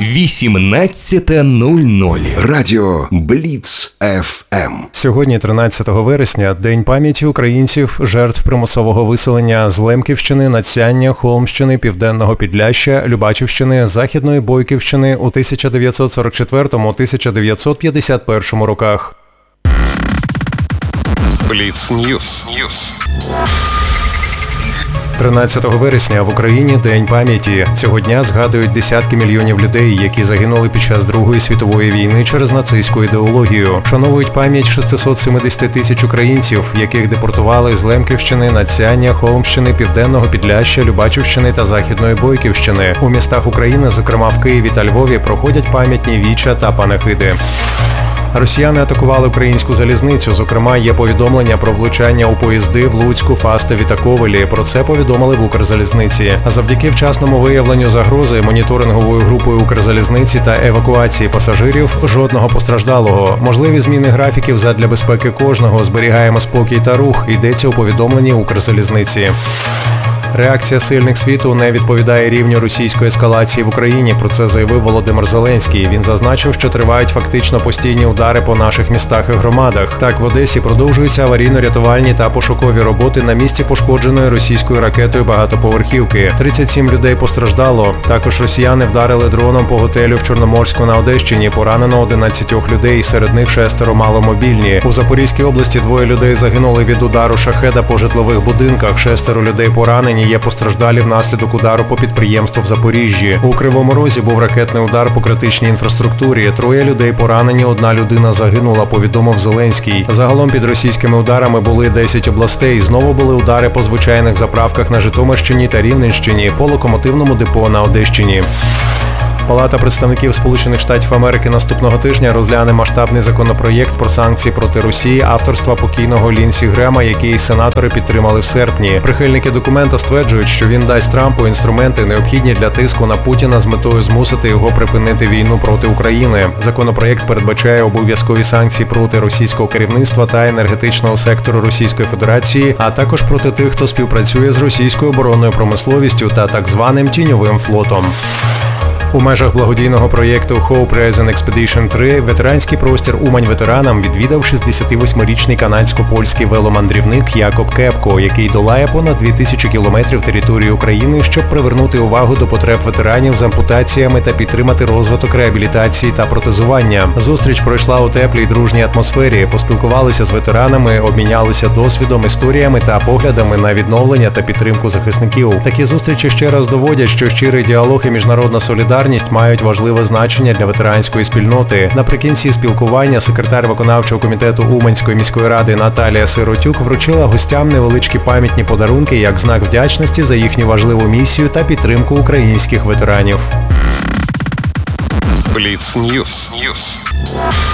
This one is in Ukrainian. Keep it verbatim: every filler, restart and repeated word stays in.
вісімнадцята нуль нуль. Радіо Бліц еф ем. Сьогодні, тринадцятого вересня, День пам'яті українців, жертв примусового виселення з Лемківщини, Надсяння, Холмщини, Південного Підляшшя, Любачівщини, Західної Бойківщини у тисяча дев'ятсот сорок четвертому - тисяча дев'ятсот п'ятдесят першому роках. Бліц Ньюс. тринадцятого вересня в Україні День пам'яті. Цього дня згадують десятки мільйонів людей, які загинули під час Другої світової війни через нацистську ідеологію. Вшановують пам'ять шестисот сімдесят тисяч українців, яких депортували з Лемківщини, Надсяння, Холмщини, Південного Підляшшя, Любачівщини та Західної Бойківщини. У містах України, зокрема в Києві та Львові, проходять пам'ятні віча та панахиди. Росіяни атакували українську залізницю. Зокрема, є повідомлення про влучання у поїзди в Луцьку, Фастові та Ковелі. Про це повідомили в Укрзалізниці. А завдяки вчасному виявленню загрози, моніторинговою групою Укрзалізниці та евакуації пасажирів жодного постраждалого. Можливі зміни графіків задля безпеки кожного. Зберігаємо спокій та рух. Йдеться у повідомленні Укрзалізниці. Реакція сильних світу не відповідає рівню російської ескалації в Україні. Про це заявив Володимир Зеленський. Він зазначив, що тривають фактично постійні удари по наших містах і громадах. Так, в Одесі продовжуються аварійно-рятувальні та пошукові роботи на місці пошкодженої російською ракетою багатоповерхівки. тридцять сім людей постраждало. Також росіяни вдарили дроном по готелю в Чорноморську на Одещині. Поранено одинадцять людей, серед них шестеро маломобільні. У Запорізькій області двоє людей загинули від удару шахеда по житлових будинках. Шестеро людей поранені. Є постраждалі внаслідок удару по підприємству в Запоріжжі. У Кривому Розі був ракетний удар по критичній інфраструктурі. Троє людей поранені, одна людина загинула, повідомив Зеленський. Загалом під російськими ударами були десять областей. Знову були удари по звичайних заправках на Житомирщині та Рівненщині, по локомотивному депо на Одещині. Палата представників Сполучених Штатів Америки наступного тижня розгляне масштабний законопроєкт про санкції проти Росії авторства покійного Лінсі Грема, який сенатори підтримали в серпні. Прихильники документа стверджують, що він дасть Трампу інструменти, необхідні для тиску на Путіна з метою змусити його припинити війну проти України. Законопроєкт передбачає обов'язкові санкції проти російського керівництва та енергетичного сектору Російської Федерації, а також проти тих, хто співпрацює з російською оборонною промисловістю та так званим тіньовим флотом. У межах благодійного проєкту Hope Rising Expedition три ветеранський простір Умань ветеранам відвідав шістдесятивосьмирічний канадсько-польський веломандрівник Якоб Кепко, який долає понад дві тисячі кілометрів території України, щоб привернути увагу до потреб ветеранів з ампутаціями та підтримати розвиток реабілітації та протезування. Зустріч пройшла у теплій дружній атмосфері, поспілкувалися з ветеранами, обмінялися досвідом, історіями та поглядами на відновлення та підтримку захисників. Такі зустрічі ще раз доводять, що щирий діалог і міжнародна солідарність мають важливе значення для ветеранської спільноти. Наприкінці спілкування секретар виконавчого комітету Уманської міської ради Наталія Сиротюк вручила гостям невеличкі пам'ятні подарунки як знак вдячності за їхню важливу місію та підтримку українських ветеранів. Бліц Ньюс.